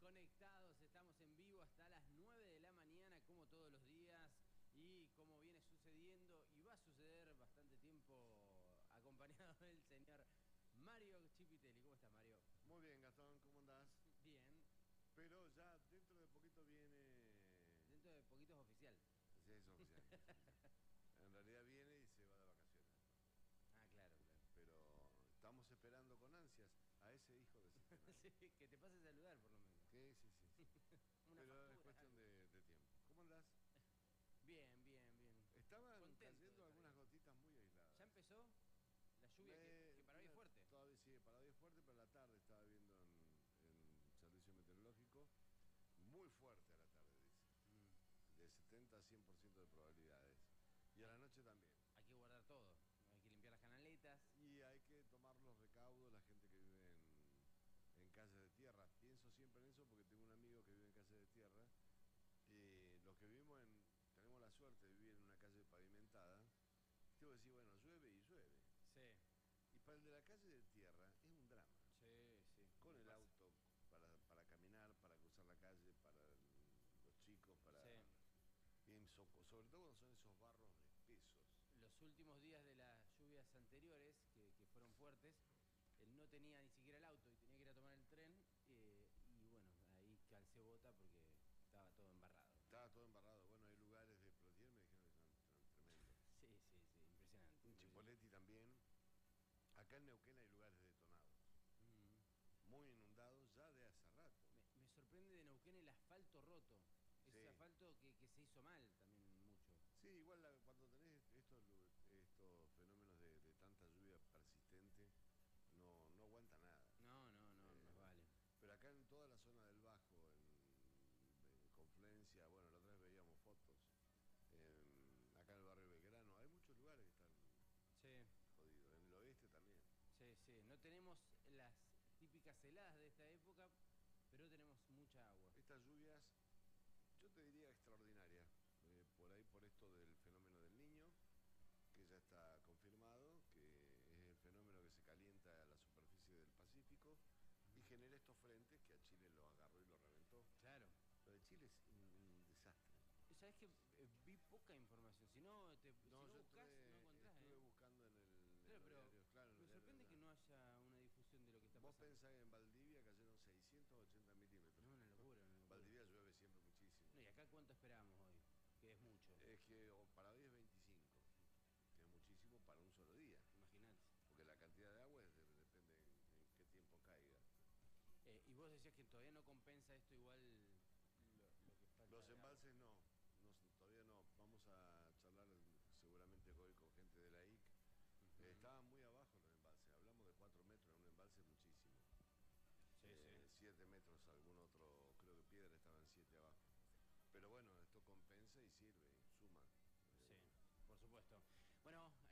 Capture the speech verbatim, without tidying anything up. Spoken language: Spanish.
conectados, estamos en vivo hasta las nueve de la mañana, como todos los días, y como viene sucediendo, y va a suceder bastante tiempo, acompañado del señor Mario Chipitelli. ¿Cómo estás, Mario? Muy bien, Gastón, ¿cómo andás? Bien. Pero ya dentro de poquito viene... Dentro de poquito es oficial. Sí, es oficial, es oficial. En realidad viene y se va de vacaciones. Ah, claro, claro. Pero estamos esperando con ansias a ese hijo de Centenario. Sí, que te pase a saludar, por lo menos. Sí, sí, sí, sí. Una Pero factura, es cuestión algo. de, de tiempo. ¿Cómo andás? Bien, bien, bien. Estaban Contento de cayendo estar algunas acá. gotitas muy aisladas. ¿Ya empezó la lluvia que, Me- que para hoy es una- fuerte? Todavía sí, para hoy es fuerte, pero a la tarde estaba viendo en, en servicio meteorológico. Muy fuerte a la tarde, dice. Mm. De setenta a cien por ciento de probabilidades. Y a Hay, la noche también. hay que guardar todo. Hay que limpiar las canaletas. Y hay que tomar los recaudos, la gente que vive en, en calles de tierra. Pienso siempre en eso porque tengo un amigo que vive en calles de tierra. Y los que vivimos en, tenemos la suerte de vivir en una calle pavimentada. Tengo que decir, bueno, llueve y llueve. Sí, Y para el de la calle de tierra es un drama. sí, sí. Con Me el pasa. auto, para, para caminar, para cruzar la calle, para los chicos, para... Sí. Bien, so- sobre todo cuando son esos barros espesos. Los últimos días de las lluvias anteriores, que, que fueron fuertes, él no tenía ni siquiera el auto y tenía que ir a tomar el tren. eh, y bueno, ahí calcé bota porque estaba todo embarrado. Estaba todo embarrado. Bueno, hay lugares de Plotier, me dijeron que son tre- tremendos. Sí, sí, sí, impresionante. En impresionante. Chipoleti también. Acá en Neuquén hay lugares detonados. Mm. Muy inundados ya de hace rato. Me, me sorprende de Neuquén el asfalto roto. Ese Sí. asfalto que, que se hizo mal también mucho. Sí, igual la- cuando tenés estos, lu- estos fenómenos de, de tanta lluvia persistente, no, no aguanta nada. No, no, no, Eh, más vale. pero acá en toda la zona del Bajo, en, en Confluencia, bueno, la otra vez veíamos fotos, en- acá en el barrio Belgrano, hay muchos lugares que están Sí. jodidos. En el oeste también. Sí, sí, no tenemos las típicas heladas de esta época, pero tenemos mucha agua. Estas lluvias, yo te diría extraordinarias, eh, por ahí por esto del fenómeno del Niño, que ya está confirmado, que es el fenómeno que se calienta a la superficie del Pacífico y genera estos frentes que a Chile lo agarró y lo reventó. Claro. Lo de Chile es un, un desastre. Sabes que eh, vi poca información. Si no, te, si No, no yo buscas, no estuve, encontrás, estuve ¿eh? buscando en, el, en Claro, los pero diarios, claro, en me los diarios sorprende de que allá. no haya una difusión de lo que está Vos pasando. pensás que en Valdivia cayeron seiscientos ochenta milímetros. No, una locura, una locura. Valdivia llueve siempre muchísimo. No, y acá cuánto esperábamos hoy, que es mucho. Es que o para hoy es veinticinco, que es muchísimo para un solo día. Imagínate. Porque la cantidad de agua es de- depende en, en qué tiempo caiga. Eh, y vos decías que todavía no compensa esto igual lo, lo que falta Los de agua. embalses no, no, todavía no. Vamos a charlar seguramente hoy con gente de la I C. Eh, Ujú. estaban muy abajo los embalses, hablamos de cuatro metros en un embalse muchísimo. Sí, Eh, sí. siete metros, algún otro, creo que Piedra estaba en siete abajo. Pero bueno, esto compensa y sirve, y suma. Sí, Eh, por supuesto. Bueno,